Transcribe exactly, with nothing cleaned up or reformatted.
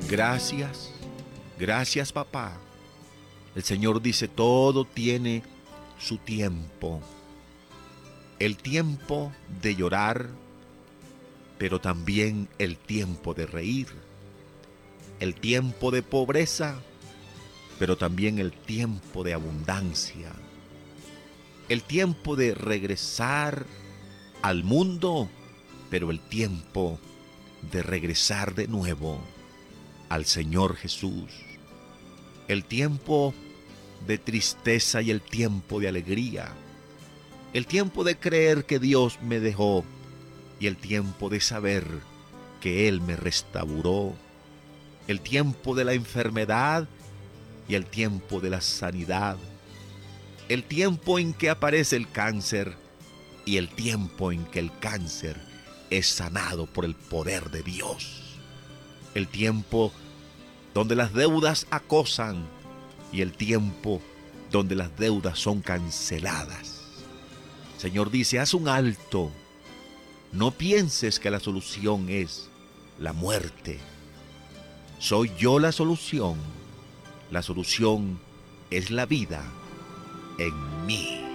Gracias, gracias papá. El Señor dice, todo tiene su tiempo. El tiempo de llorar, pero también el tiempo de reír. El tiempo de pobreza, pero también el tiempo de abundancia. El tiempo de regresar al mundo, pero el tiempo de regresar de nuevo al Señor Jesús. El tiempo de tristeza y el tiempo de alegría. El tiempo de creer que Dios me dejó y el tiempo de saber que Él me restauró. El tiempo de la enfermedad y el tiempo de la sanidad. El tiempo en que aparece el cáncer y el tiempo en que el cáncer es sanado por el poder de Dios. El tiempo donde las deudas acosan y el tiempo donde las deudas son canceladas. El Señor dice, haz un alto. No pienses que la solución es la muerte. Soy yo la solución. La solución es la vida en mí.